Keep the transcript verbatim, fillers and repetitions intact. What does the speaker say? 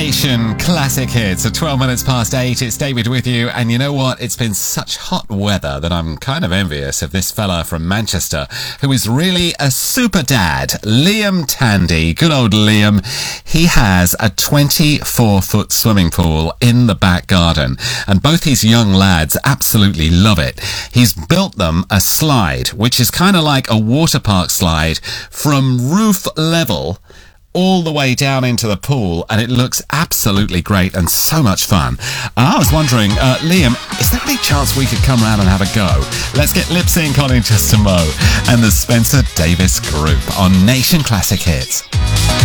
Nation Classic Hits at twelve minutes past eight. It's David with you, and you know what? It's been such hot weather that I'm kind of envious of this fella from Manchester who is really a super dad, Liam Tandy. Good old Liam. He has a twenty-four foot swimming pool in the back garden, and both his young lads absolutely love it. He's built them a slide, which is kind of like a water park slide from roof level all the way down into the pool, and it looks absolutely great and so much fun. I was wondering, uh, Liam, is there any chance we could come round and have a go? Let's get lip sync on in just a mo. And the Spencer Davis Group on Nation Classic Hits.